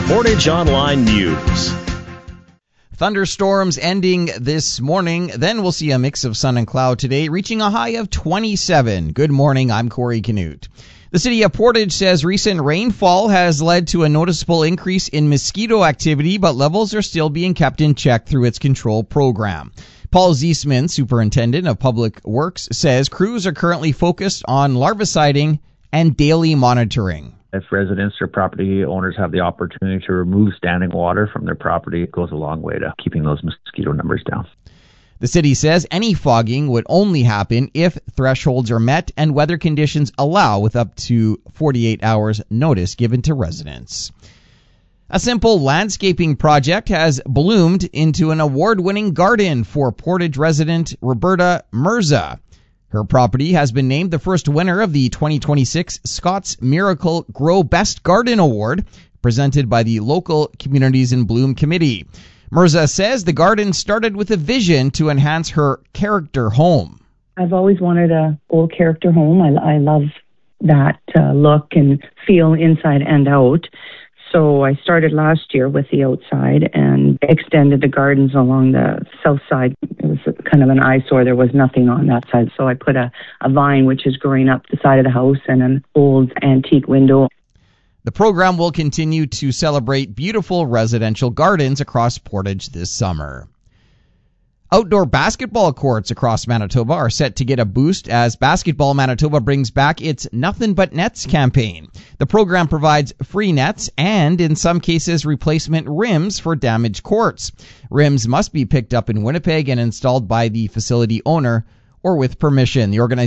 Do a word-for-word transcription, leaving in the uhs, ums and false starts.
Portage Online News. Thunderstorms ending this morning. Then we'll see a mix of sun and cloud today, reaching a high of twenty-seven. Good morning. I'm Corey Canute. The city of Portage says recent rainfall has led to a noticeable increase in mosquito activity, but levels are still being kept in check through its control program. Paul Ziesman, superintendent of Public Works, says crews are currently focused on larviciding and daily monitoring. If residents or property owners have the opportunity to remove standing water from their property, it goes a long way to keeping those mosquito numbers down. The city says any fogging would only happen if thresholds are met and weather conditions allow, with up to forty-eight hours notice given to residents. A simple landscaping project has bloomed into an award-winning garden for Portage resident Roberta Mirza. Her property has been named the first winner of the twenty twenty-six Scott's Miracle Grow Best Garden Award, presented by the local Communities in Bloom Committee. Mirza says the garden started with a vision to enhance her character home. I've always wanted a old character home. I, I love that uh, look and feel inside and out. So I started last year with the outside and extended the gardens along the south side. It was kind of an eyesore. There was nothing on that side. So I put a, a vine which is growing up the side of the house and an old antique window. The program will continue to celebrate beautiful residential gardens across Portage this summer. Outdoor basketball courts across Manitoba are set to get a boost as Basketball Manitoba brings back its Nothing But Nets campaign. The program provides free nets and, in some cases, replacement rims for damaged courts. Rims must be picked up in Winnipeg and installed by the facility owner or with permission. The organization